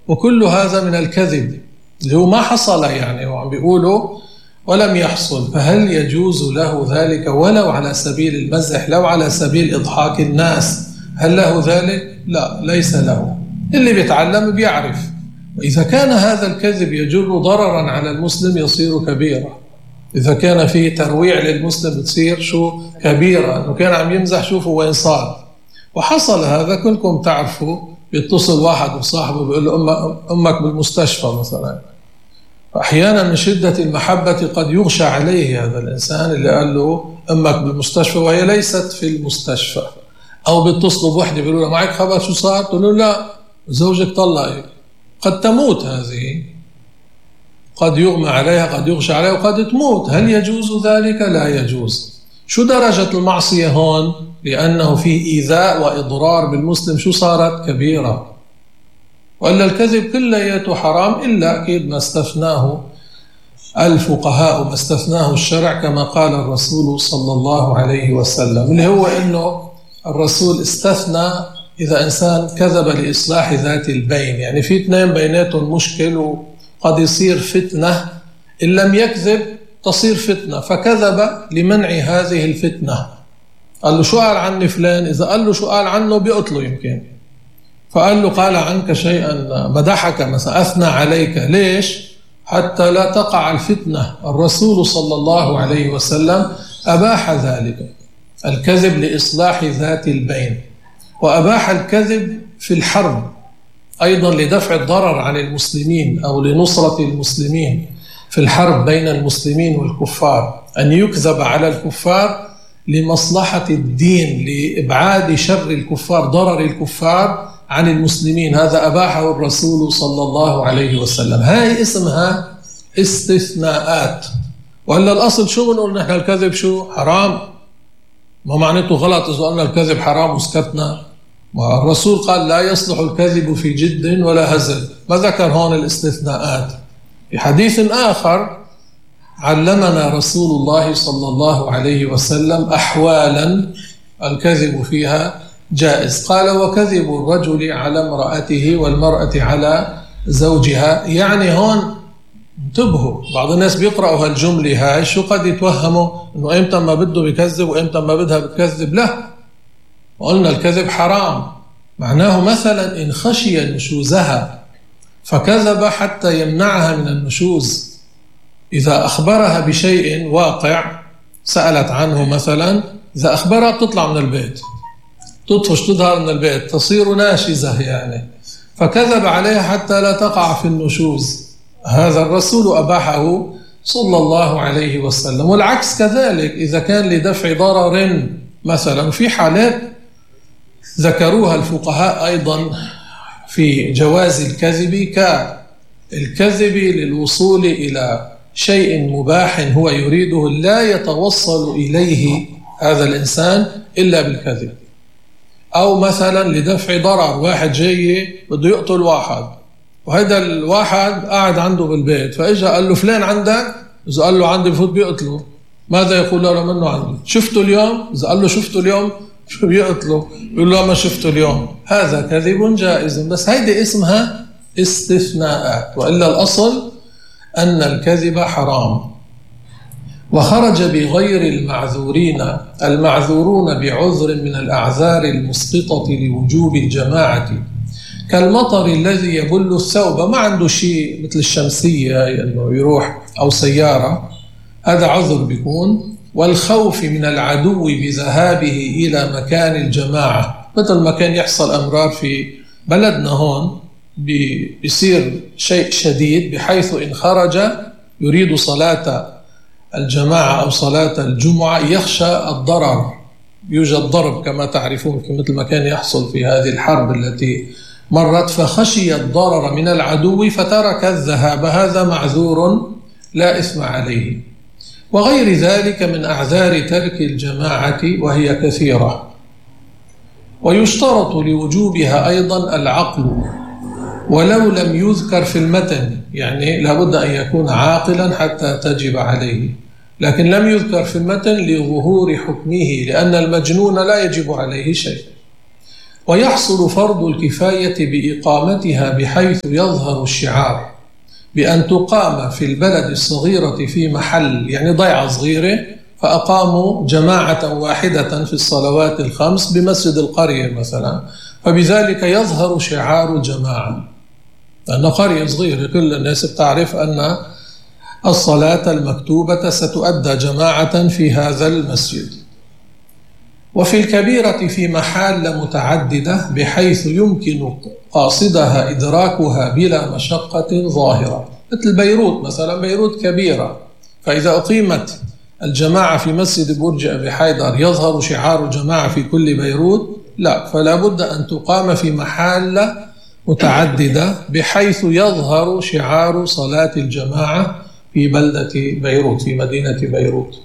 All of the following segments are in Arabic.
وكل هذا من الكذب اللي هو ما حصل، يعني وعم بيقولوا ولم يحصل. فهل يجوز له ذلك ولو على سبيل المزح، لو على سبيل إضحاك الناس؟ هل له ذلك؟ لا، ليس له. اللي بيتعلم بيعرف. وإذا كان هذا الكذب يجر ضررا على المسلم يصير كبيرة. إذا كان فيه ترويع للمسلم بتصير شو كبيرة، إنه كان عم يمزح شوفوا وين صار. وحصل هذا كلكم تعرفوا، بيتصل واحد وصاحبه بيقول له أمك بالمستشفى مثلا. أحيانا من شدة المحبة قد يغشى عليه هذا الإنسان اللي قال له أمك بالمستشفى وهي ليست في المستشفى. أو بيتصلوا بوحدة بيقولوا له معك خبر شو صار؟ تقول له لا زوجك طلقك. قد تموت هذه، قد يغمى عليها، قد يغشى عليها، وقد تموت. هل يجوز ذلك؟ لا يجوز. شو درجة المعصية هون؟ لأنه فيه إيذاء وإضرار بالمسلم. شو صارت؟ كبيرة. وإلا الكذب كلياته حرام، إلا أكيد ما استثناه الفقهاء وما استثناه الشرع، كما قال الرسول صلى الله عليه وسلم، اللي هو إنه الرسول استثنى إذا إنسان كذب لإصلاح ذات البين. يعني في اثنين بيناتهم مشكل وقد يصير فتنة، إن لم يكذب تصير فتنة، فكذب لمنع هذه الفتنة. قال له شو قال عني فلان؟ إذا قال له شو قال عنه بيقتله يمكن. فقال له قال عنك شيئا، مدحك مثلا، أثنى عليك. ليش؟ حتى لا تقع الفتنة. الرسول صلى الله عليه وسلم أباح ذلك، الكذب لإصلاح ذات البين. وأباح الكذب في الحرب أيضا لدفع الضرر عن المسلمين أو لنصرة المسلمين في الحرب بين المسلمين والكفار، أن يكذب على الكفار لمصلحة الدين، لإبعاد شر الكفار، ضرر الكفار عن المسلمين. هذا أباحه الرسول صلى الله عليه وسلم. هاي اسمها استثناءات. وإلا الأصل شو بنقول نحن؟ الكذب شو؟ حرام. ما معناته غلط إذا قلنا الكذب حرام وسكتنا؟ والرسول قال لا يصلح الكذب في جد ولا هزل. ما ذكر هون الاستثناءات. في حديث آخر علمنا رسول الله صلى الله عليه وسلم أحوالا الكذب فيها جائز. قال وكذب الرجل على امرأته والمرأة على زوجها. يعني هون انتبهوا، بعض الناس بيقرأوا هالجملة هاي شو قد يتوهموا انه امتى ما بده بيكذب وامتى ما بدها بتكذب. لا، وقلنا الكذب حرام. معناه مثلا إن خشي نشوزها فكذب حتى يمنعها من النشوز. إذا أخبرها بشيء واقع سألت عنه مثلا، إذا أخبرها بتطلع من البيت، تطفش، تظهر من البيت، تصير ناشزة يعني، فكذب عليها حتى لا تقع في النشوز. هذا الرسول أباحه صلى الله عليه وسلم. والعكس كذلك، إذا كان لدفع ضرر مثلا. في حالات ذكروها الفقهاء أيضا في جواز الكذب، كالكذب للوصول إلى شيء مباح هو يريده لا يتوصل إليه هذا الإنسان إلا بالكذب. أو مثلا لدفع ضرر، واحد جاي بده يقتل واحد، وهذا الواحد قاعد عنده بالبيت، فإجا قال له فلان عندك؟ إذا قال له عندي بفوت بيقتله. ماذا يقول له منه عندي؟ شفته اليوم؟ إذا قال له شفته اليوم شو بيقتله؟ يقول له ما شفته اليوم. هذا كذب جائز، بس هيدي اسمها استثناءات. وإلا الأصل أن الكذب حرام. وخرج بغير المعذورون بعذر من الأعذار المسقطة لوجوب الجماعة، كالمطر الذي يبل الثوب، ما عنده شيء مثل الشمسية أنه يروح أو سيارة، هذا عذر بيكون. والخوف من العدو بذهابه إلى مكان الجماعة، مثل ما كان يحصل أمرار في بلدنا هون، بيصير شيء شديد بحيث إن خرج يريد صلاة الجماعة أو صلاة الجمعة يخشى الضرر، يوجد ضرب كما تعرفون، مثل ما كان يحصل في هذه الحرب التي مرت، فخشي الضرر من العدو فترك الذهاب. هذا معذور لا إثم عليه. وغير ذلك من أعذار ترك الجماعة وهي كثيرة. ويشترط لوجوبها أيضا العقل ولو لم يذكر في المتن، يعني لابد أن يكون عاقلا حتى تجب عليه، لكن لم يذكر في المتن لظهور حكمه، لأن المجنون لا يجب عليه شيء. ويحصل فرض الكفاية بإقامتها بحيث يظهر الشعار بأن تقام في البلد الصغيرة في محل، يعني ضيعة صغيرة، فأقاموا جماعة واحدة في الصلوات الخمس بمسجد القرية مثلا، فبذلك يظهر شعار الجماعة، لأن قرية صغيرة كل الناس بتعرف أن الصلاة المكتوبة ستؤدى جماعة في هذا المسجد. وفي الكبيرة في محال متعددة بحيث يمكن قاصدها إدراكها بلا مشقة ظاهرة، مثل بيروت مثلا. بيروت كبيرة، فإذا أقيمت الجماعة في مسجد برج أبي حيدر يظهر شعار الجماعة في كل بيروت؟ لا، فلا بد أن تقام في محال متعددة بحيث يظهر شعار صلاة الجماعة في بلدة بيروت، في مدينة بيروت.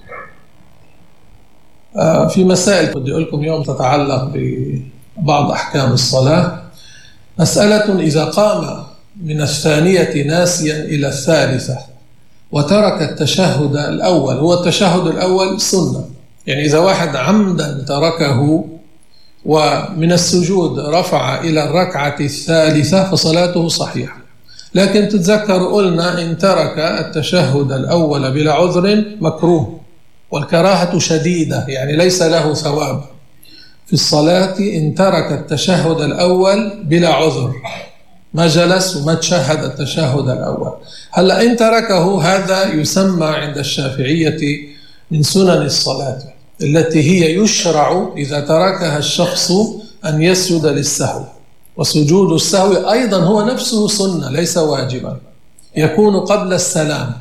في مسائل بدي أقول لكم اليوم تتعلق ببعض أحكام الصلاة. مسألة: إذا قام من الثانية ناسيا إلى الثالثة وترك التشهد الأول، هو التشهد الأول سنة، يعني إذا واحد عمدا تركه ومن السجود رفع إلى الركعة الثالثة فصلاته صحيحة. لكن تتذكر قلنا إن ترك التشهد الأول بلا عذر مكروه، والكراهة شديدة، يعني ليس له ثواب في الصلاة إن ترك التشهد الأول بلا عذر، ما جلس وما تشهد التشهد الأول. هلأ إن تركه، هذا يسمى عند الشافعية من سنن الصلاة، التي هي يشرع إذا تركها الشخص أن يسجد للسهو، وسجود السهو أيضا هو نفسه سنة ليس واجبا، يكون قبل السلام.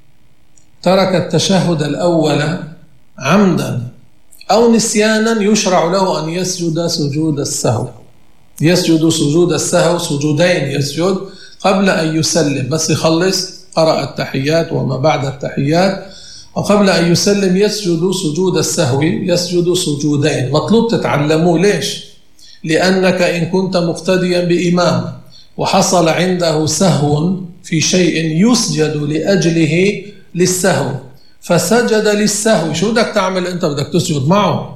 ترك التشهد الأول عمدا أو نسيانا يشرع له أن يسجد سجود السهو، يسجد سجود السهو سجودين، يسجد قبل أن يسلم، بس يخلص قرأ التحيات وما بعد التحيات، وقبل أن يسلم يسجد سجود السهو، يسجد سجودين. مطلوب تتعلموه. ليش؟ لأنك إن كنت مقتديا بإمام وحصل عنده سهو في شيء يسجد لأجله للسهو فسجد للسهو، شو بدك تعمل أنت؟ بدك تسجد معه.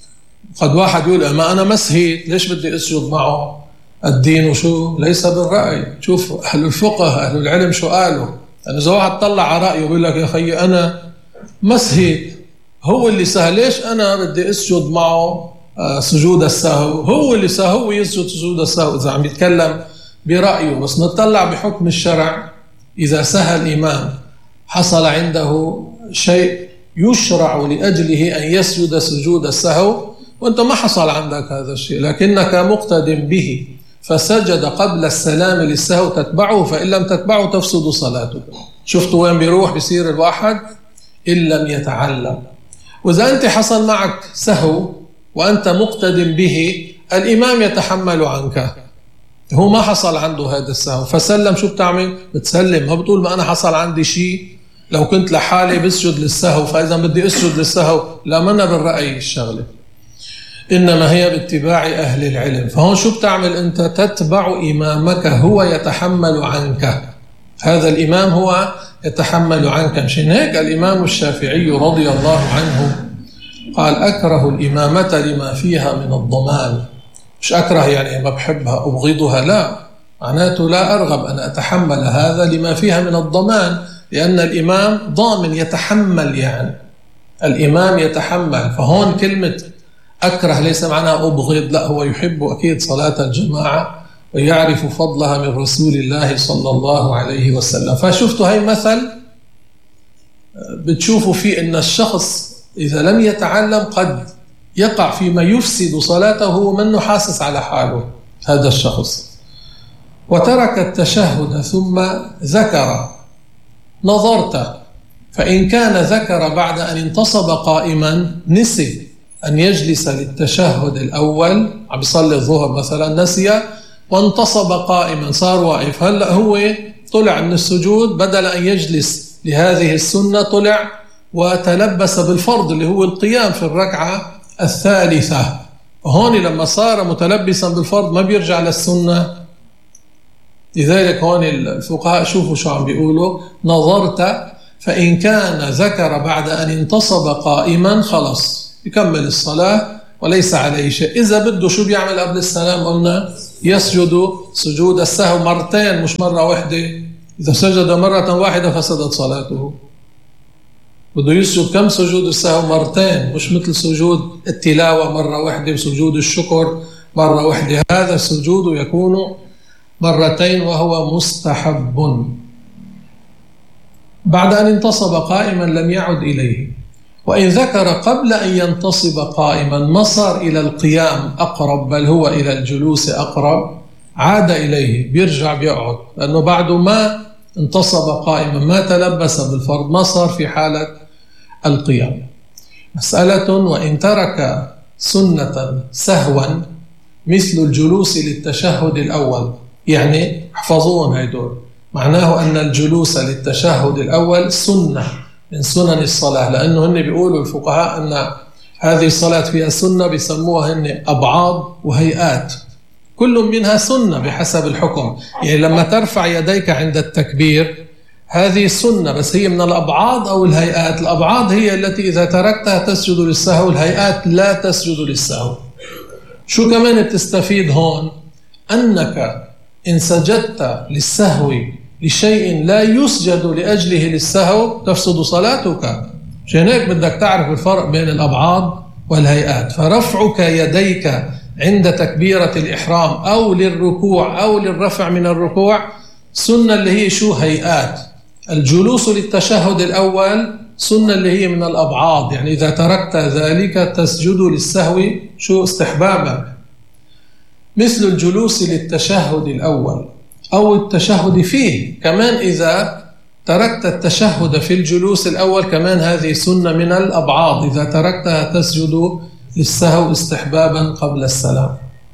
قد واحد يقول ما أنا مسهيت، ليش بدي أسجد معه؟ الدين وشو ليس بالرأي. شوف أهل الفقه أهل العلم شو قالوا. يعني إذا واحد طلع على رأيه ويقول لك يا أخي أنا مسهيت، هو اللي سهل، ليش أنا بدي أسجد معه سجود السهو؟ هو اللي سهو يسجد سجود السهو إذا عم يتكلم برأيه. بس نطلع بحكم الشرع، إذا سهل الإمام حصل عنده شيء يشرع لأجله أن يسجد سجود السهو، وأنت ما حصل عندك هذا الشيء لكنك مقتدم به فسجد قبل السلام للسهو، تتبعه، فإن لم تتبعه تفسد صلاته. شفتوا وين بيروح بيصير الواحد؟ إن لم يتعلم. وإذا أنت حصل معك سهو وأنت مقتدم به، الإمام يتحمل عنك، هو ما حصل عنده هذا السهو فسلم، شو بتعمل؟ بتسلم، ما بتقول ما أنا حصل عندي شيء لو كنت لحالي بسجد للسهو فإذا بدي أسجد للسهو. لا، منا بالرأي الشغلة، إنما هي باتباع أهل العلم. فهون شو بتعمل أنت؟ تتبع إمامك، هو يتحمل عنك، هذا الإمام هو يتحمل عنك. مشان هيك الإمام الشافعي رضي الله عنه قال أكره الإمامة لما فيها من الضمان. مش أكره يعني ما بحبها أبغضها، لا، معناته لا أرغب أن أتحمل هذا لما فيها من الضمان، لأن الإمام ضامن يتحمل، يعني الإمام يتحمل. فهون كلمة أكره ليس معناها أبغض، لا، هو يحب أكيد صلاة الجماعة ويعرف فضلها من رسول الله صلى الله عليه وسلم. فشفتوا هاي مثل بتشوفوا فيه أن الشخص إذا لم يتعلم قد يقع فيما يفسد صلاته ومنه حاسس على حاله هذا الشخص. وترك التشهد ثم ذكر، نظرت، فإن كان ذكر بعد أن انتصب قائما، نسي أن يجلس للتشهد الأول، عم يصلي الظهر مثلا نسي وانتصب قائما صار واقف، هلأ هو طلع من السجود بدل أن يجلس لهذه السنة طلع وتلبس بالفرض اللي هو القيام في الركعة الثالثة. هون لما صار متلبسا بالفرض ما بيرجع للسنة. لذلك هون الفقهاء شوفوا شو عم بيقولوا: نظرت فإن كان ذكر بعد أن انتصب قائما خلص يكمل الصلاة وليس عليه شيء. إذا بده شو بيعمل قبل السلام؟ قلنا يسجد سجود السهو مرتين مش مرة واحدة. إذا سجد مرة واحدة فسدت صلاته. بده يسجد كم سجود السهو؟ مرتين، مش مثل سجود التلاوة مرة واحدة وسجود الشكر مرة واحدة. هذا السجود يكون مرتين وهو مستحب. بعد أن انتصب قائما لم يعد إليه، وإن ذكر قبل أن ينتصب قائما مصر إلى القيام أقرب، بل هو إلى الجلوس أقرب، عاد إليه، بيرجع بيقعد، لأنه بعد ما انتصب قائما ما تلبس بالفرض، مصر في حالة القيام. مسألة: وإن ترك سنة سهوا مثل الجلوس للتشهد الأول، يعني احفظون هيدول، معناه أن الجلوس للتشهد الأول سنة من سنن الصلاة، لأنه هن بيقولوا الفقهاء أن هذه الصلاة فيها سنة، بيسموها هن أبعاض وهيئات، كل منها سنة بحسب الحكم. يعني لما ترفع يديك عند التكبير هذه سنة، بس هي من الأبعاض أو الهيئات. الأبعاض هي التي إذا تركتها تسجد للسهو، الهيئات لا تسجد للسهو. شو كمان بتستفيد هون؟ أنك إن سجدت للسهو لشيء لا يسجد لأجله للسهو تفسد صلاتك. عشان هيك بدك تعرف الفرق بين الأبعاض والهيئات. فرفعك يديك عند تكبيرة الإحرام أو للركوع أو للرفع من الركوع سنة اللي هي شو؟ هيئات. الجلوس للتشهد الأول سنة اللي هي من الأبعاض، يعني إذا تركت ذلك تسجد للسهو شو؟ استحبابا. مثل الجلوس للتشهد الأول أو التشهد فيه، كمان إذا تركت التشهد في الجلوس الأول كمان هذه سنة من الأبعاض، إذا تركتها تسجد للسهو استحبابا قبل السلام.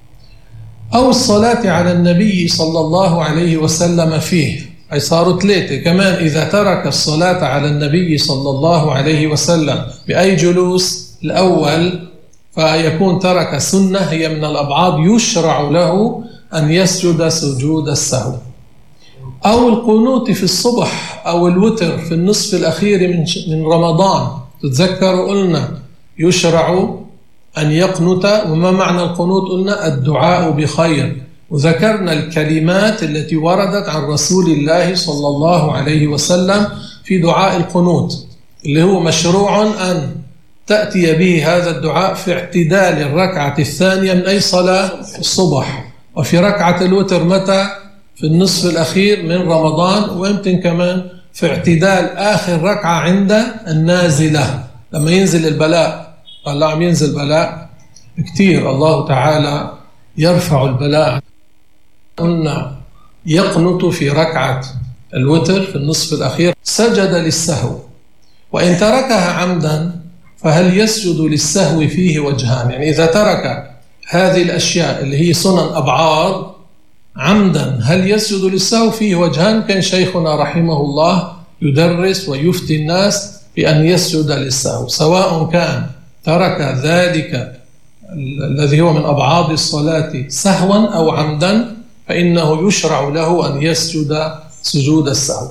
أو الصلاة على النبي صلى الله عليه وسلم فيه، أي صاروا ثلاثة. كمان إذا ترك الصلاة على النبي صلى الله عليه وسلم بأي جلوس الأول فيكون ترك سنة هي من الأبعاض، يشرع له أن يسجد سجود السهو. أو القنوت في الصبح أو الوتر في النصف الأخير من رمضان. تتذكروا قلنا يشرع أن يقنت، وما معنى القنوت؟ قلنا الدعاء بخير، وذكرنا الكلمات التي وردت عن رسول الله صلى الله عليه وسلم في دعاء القنوت، اللي هو مشروع أن تأتي به هذا الدعاء في اعتدال الركعة الثانية من أي صلاة؟ الصبح، وفي ركعة الوتر متى؟ في النصف الأخير من رمضان، ويمكن كمان في اعتدال آخر ركعة عند النازلة لما ينزل البلاء. الله عم ينزل بلاء كتير، الله تعالى يرفع البلاء. قلنا يقنط في ركعة الوتر في النصف الأخير، سجد للسهو. وإن تركها عمدا فهل يسجد للسهو؟ فيه وجهان، يعني إذا ترك هذه الأشياء اللي هي سنن أبعاض عمدا هل يسجد للسهو؟ فيه وجهان. كان شيخنا رحمه الله يدرس ويفتي الناس بأن يسجد للسهو، سواء كان ترك ذلك الذي هو من أبعاض الصلاة سهوا أو عمدا، فإنه يشرع له أن يسجد سجود السهو.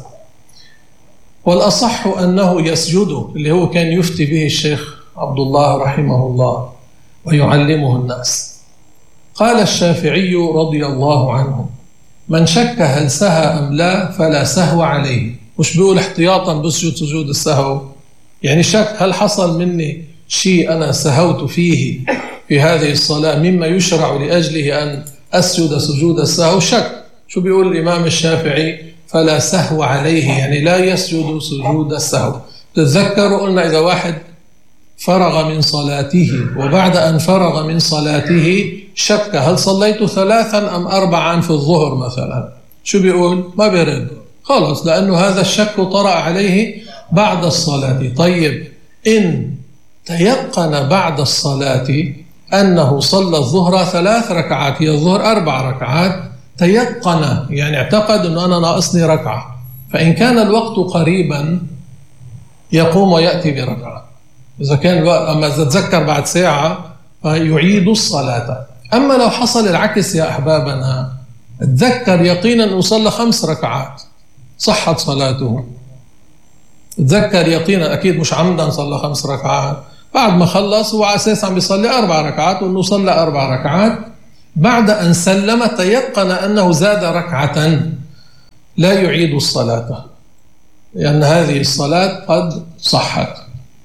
والأصح أنه يسجد، اللي هو كان يفتي به الشيخ عبد الله رحمه الله ويعلمه الناس. قال الشافعي رضي الله عنه: من شك هل سهى أم لا فلا سهو عليه. مش بيقول احتياطا بسجد سجود السهو، يعني شك هل حصل مني شيء أنا سهوت فيه في هذه الصلاة مما يشرع لأجله أن أسجد سجود السهو. شك. شو بيقول الإمام الشافعي؟ فلا سهو عليه، يعني لا يسجد سجود السهو. تتذكروا قلنا إذا واحد فرغ من صلاته وبعد أن فرغ من صلاته شك هل صليت 3 أم 4 في الظهر مثلا، شو بيقول؟ ما بيرد خلاص، لأنه هذا الشك طرأ عليه بعد الصلاة. طيب إن تيقن بعد الصلاة أنه صلى الظهر 3 ركعات، هي الظهر 4 ركعات، تيقن يعني اعتقد أنه أنا ناقصني ركعة، فإن كان الوقت قريبا يقوم ويأتي بركعة. إذا كان الوقت، أما إذا تذكر بعد ساعة فيعيد الصلاة. أما لو حصل العكس يا أحبابنا، تذكر يقينا أنه صلى 5 ركعات صحت صلاته، تذكر يقينا، أكيد مش عمدا صلى 5 ركعات، بعد ما خلص هو على أساس عم بيصلي 4 ركعات، وأنه صلى 4 ركعات، بعد أن سلم تيقن أنه زاد ركعة، لا يعيد الصلاة، لأن هذه الصلاة قد صحت.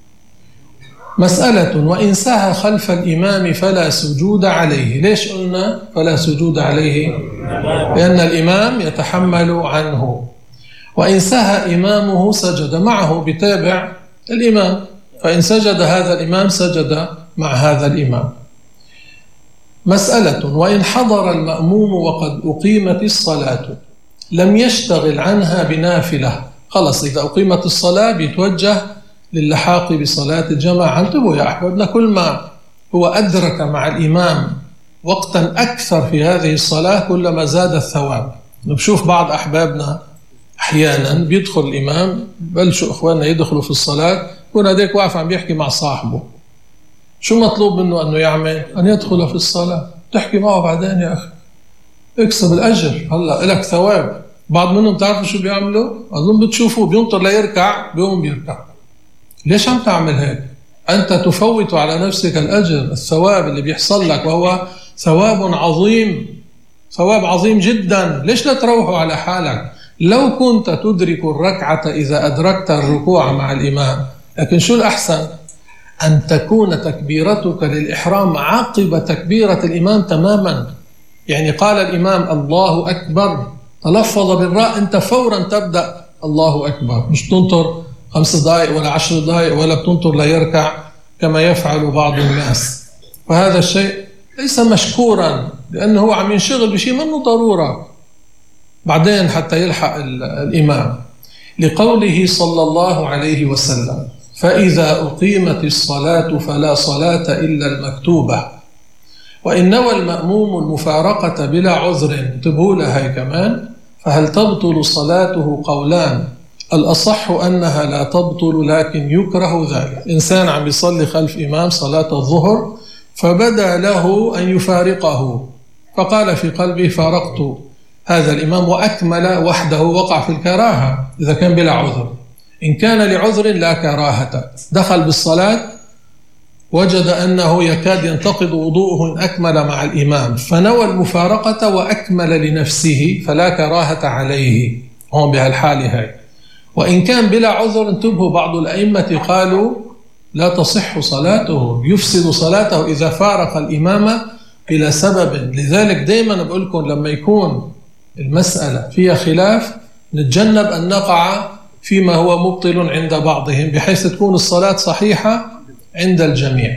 مسألة: وإن سهى خلف الإمام فلا سجود عليه. ليش قلنا فلا سجود عليه؟ لأن الإمام يتحمل عنه، وإن سهى إمامه سجد معه بتابع الإمام، فإن سجد هذا الإمام سجد مع هذا الإمام. مسألة: وإن حضر المأموم وقد أقيمت الصلاة لم يشتغل عنها بنافلة. خلص إذا أقيمت الصلاة بيتوجه للحاق بصلاة الجماعة. انتبهوا يا أحبابنا، كل ما هو أدرك مع الإمام وقتا أكثر في هذه الصلاة كلما زاد الثواب. نشوف بعض أحبابنا أحيانا بيدخل الإمام، بلشوا إخواننا يدخلوا في الصلاة، يكون هديك واقف عم بيحكي مع صاحبه. شو مطلوب منه أنه يعمل؟ أن يدخل في الصلاة. تحكي معه بعدين يا أخي، اكسب الأجر، هلأ لك ثواب. بعض منهم تعرفوا شو بيعملوا؟ أظن بتشوفوا بينطر ليركع بيقوم بيركع. ليش عم تعمل هيك؟ أنت تفوت على نفسك الأجر، الثواب اللي بيحصل لك، وهو ثواب عظيم، ثواب عظيم جدا. ليش لا تروحوا على حالك؟ لو كنت تدرك الركعة إذا أدركت الركوع مع الإمام، لكن شو الأحسن؟ أن تكون تكبيرتك للإحرام عقب تكبيرة الإمام تماما. يعني قال الإمام الله أكبر، تلفظ بالراء، أنت فورا تبدأ الله أكبر، مش تنطر 5 دقائق ولا 10 دقائق ولا بتنطر ليركع كما يفعل بعض الناس. وهذا الشيء ليس مشكورا، لأنه هو عم ينشغل بشيء منه ضرورة بعدين حتى يلحق الإمام. لقوله صلى الله عليه وسلم: فإذا أقيمت الصلاة فلا صلاة إلا المكتوبة. وإن نوى المأموم المفارقة بلا عذر، انتبهوا لها كمان، فهل تبطل صلاته؟ قولان، الأصح أنها لا تبطل لكن يكره ذلك. إنسان عم يصلي خلف إمام صلاة الظهر فبدأ له أن يفارقه، فقال في قلبه فارقت هذا الإمام وأكمل وحده، وقع في الكراهة إذا كان بلا عذر. إن كان لعذر لا كراهة، دخل بالصلاة وجد أنه يكاد ينتقض وضوءه إن أكمل مع الإمام، فنوى المفارقة وأكمل لنفسه فلا كراهة عليه هون بهالحالة هاي. وإن كان بلا عذر، انتبهوا، بعض الأئمة قالوا لا تصح صلاته، يفسد صلاته إذا فارق الإمام بلا سبب. لذلك دائما بقول لكم لما يكون المسألة فيها خلاف نتجنب أن نقع فيما هو مبطل عند بعضهم، بحيث تكون الصلاة صحيحة عند الجميع.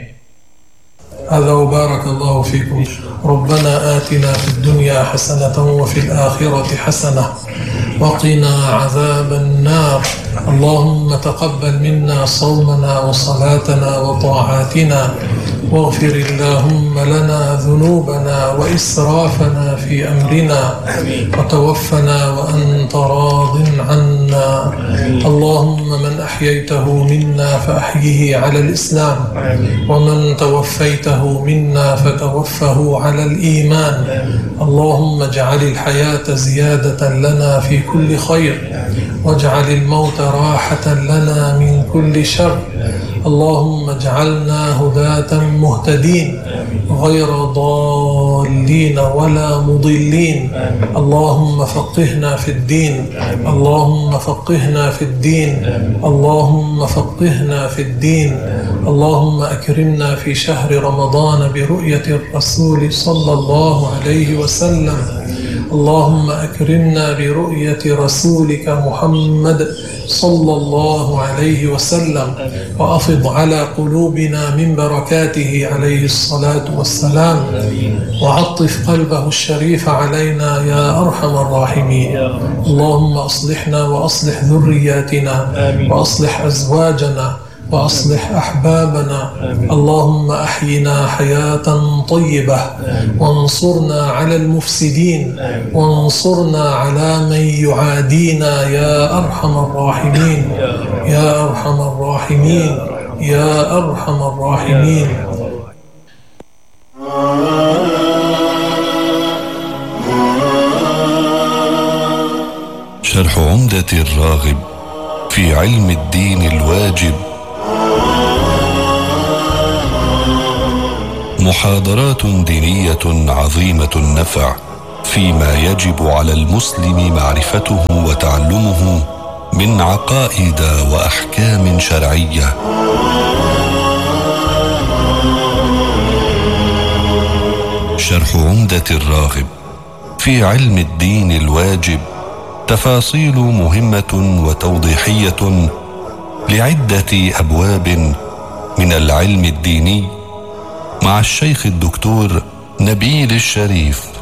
هذا وبارك الله فيكم. ربنا آتنا في الدنيا حسنة وفي الآخرة حسنة وقنا عذاب النار. اللهم تقبل منا صومنا وصلاتنا وطاعاتنا، واغفر اللهم لنا ذنوبنا وإسرافنا في أمرنا، وتوفنا وأنت راض عنا. اللهم من أحييته منا فأحيه على الإسلام، ومن توفيته منا فتوفه على الإيمان. اللهم اجعل الحياة زيادة لنا في كل خير، واجعل الموت راحة لنا من كل شر. اللهم اجعلنا هداة مهتدين غير ضالين ولا مضلين. اللهم فقهنا في الدين، اللهم فقهنا في الدين، اللهم فقهنا في الدين. اللهم أكرمنا في شهر رمضان برؤية الرسول صلى الله عليه وسلم. اللهم أكرمنا برؤية رسولك محمد صلى الله عليه وسلم، وأفض على قلوبنا من بركاته عليه الصلاة والسلام، وعطف قلبه الشريف علينا يا أرحم الراحمين. اللهم أصلحنا وأصلح ذرياتنا، وأصلح أزواجنا، وأصلح أحبابنا. اللهم أحينا حياة طيبة، وانصرنا على المفسدين، وانصرنا على من يعادينا يا أرحم الراحمين، يا أرحم الراحمين، يا أرحم الراحمين. شرح عمدة الراغب في علم الدين الواجب محاضرات دينية عظيمة النفع فيما يجب على المسلم معرفته وتعلمه من عقائد وأحكام شرعية. شرح عمدة الراغب في علم الدين الواجب، تفاصيل مهمة وتوضيحية لعدة أبواب من العلم الديني، مع الشيخ الدكتور نبيل الشريف.